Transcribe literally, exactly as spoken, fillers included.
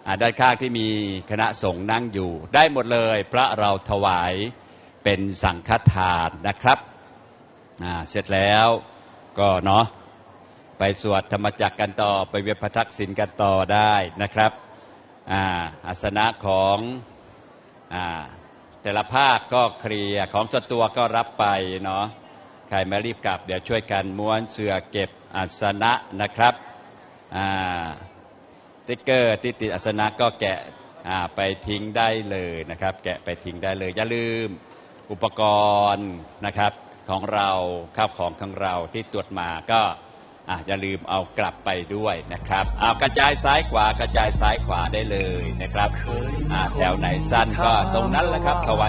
ด้านข้างที่มีคณะสงฆ์นั่งอยู่ได้หมดเลยพระเราถวายเป็นสังฆทานนะครับเสร็จแล้วก็เนาะไปสวดธรรมจักรกันต่อไปเวียนพระทักษิณกันต่อได้นะครับอาสนะของแต่ละภาคก็เคลียร์ของส่วนตัวก็รับไปเนาะใครไม่รีบกลับเดี๋ยวช่วยกันม้วนเสื่อเก็บอาสนะนะครับติ๊กเกอร์ที่ติดอาสนะก็แกะไปทิ้งได้เลยนะครับแกะไปทิ้งได้เลยอย่าลืมอุปกรณ์นะครับของเราข้าวของของเราที่ตรวจมาก็อย่าลืมเอากลับไปด้วยนะครับเอากระจายซ้ายขวากระจายซ้ายขวาได้เลยนะครับแถวไหนสั้นก็ตรงนั้นแหละครับถวาย